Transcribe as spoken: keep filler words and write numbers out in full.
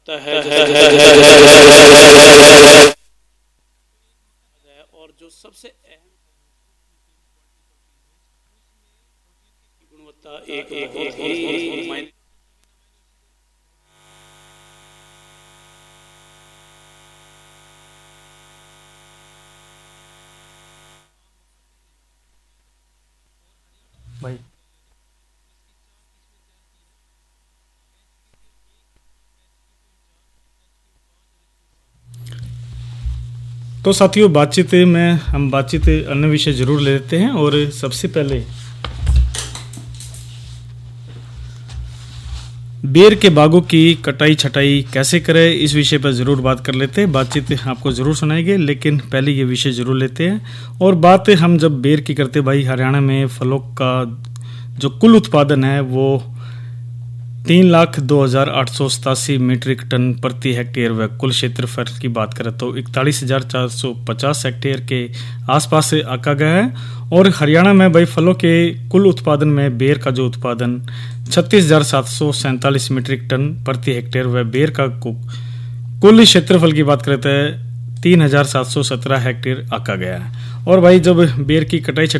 है और जो सबसे अहम गुणवत्ता एक बहुत ही भाई। तो साथियों, बातचीत में हम बातचीत अन्य विषय जरूर ले लेते हैं और सबसे पहले बेर के बागों की कटाई छटाई कैसे करें इस विषय पर ज़रूर बात कर लेते हैं। बातचीत आपको ज़रूर सुनाएंगे, लेकिन पहले ये विषय ज़रूर लेते हैं। और बात हम जब बेर की करते भाई, हरियाणा में फलों का जो कुल उत्पादन है वो तीन लाख दो हजार आठ सौ सतासी मीट्रिक टन प्रति हेक्टेयर व कुल क्षेत्रफल की बात करें तो इकतालीस हजार चार सौ पचास हेक्टेयर के आसपास से आका गया है। और हरियाणा में भाई फलों के कुल उत्पादन में बेर का जो उत्पादन छत्तीस हजार सात सौ सैंतालीस मीट्रिक टन प्रति हेक्टेयर व बेर का कुल क्षेत्रफल की बात करें तो तीन हजार सात सौ सत्रह हेक्टेयर आका गया है। और भाई जब बेर की कटाई